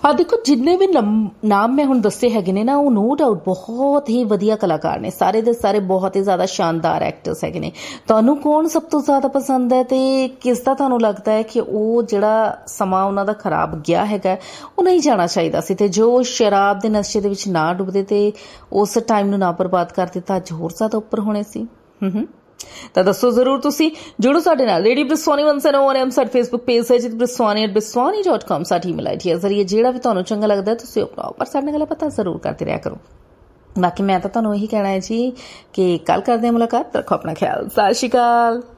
हाँ देखो, जिन्ने भी नाम मैं हुण दस्से हैगे ने ना, वो नो डाउट बहुत ही वधिया कलाकार ने, सारे दे सारे बहुत ही ज्यादा शानदार एक्टर्स हैगे ने। तुहानू कौन सब तो ज्यादा पसंद है ते किस दा तुहानू लगता है कि वो जिहड़ा समा उन्हां दा खराब गया हैगा वो नहीं जाना चाहिदा सी, ते जो शराब दे नशे दे विच ना डुबदे ते उस टाइम नू ना बर्बाद कर दिता, अज होर ज्यादा उपर होने सी। ਤਾਂ ਦੱਸੋ ਜ਼ਰੂਰ। ਤੁਸੀਂ ਜੁੜੋ ਸਾਡੇ ਨਾਲ। ਰੇਡੀਓ ਬ੍ਰਿਸਵਾਨੀ 101 ਸਾਡੇ ਫੇਸਬੁੱਕ ਪੇਜ ਹੈ ਜਿਤ briswani@briswani.com ਸਾਡੀ ਈਮੇਲ ਆਈਡੀ ਹੈ। ਜ਼ਰੀਏ ਜਿਹੜਾ ਵੀ ਤੁਹਾਨੂੰ ਚੰਗਾ ਲੱਗਦਾ ਤੁਸੀਂ ਆਪਣਾ ਪਰ ਸਾਡੇ ਨਾਲ ਪਤਾ ਜ਼ਰੂਰ ਕਰਦੇ ਰਿਹਾ ਕਰੋ। ਬਾਕੀ ਮੈਂ ਤਾਂ ਤੁਹਾਨੂੰ ਇਹੀ ਕਹਿਣਾ ਹੈ ਜੀ ਕਿ ਕੱਲ ਕਰਦੇ ਹਾਂ ਮੁਲਾਕਾਤ। ਰੱਖੋ ਆਪਣਾ ਖਿਆਲ। ਸਤਿ ਸ਼੍ਰੀ ਅਕਾਲ।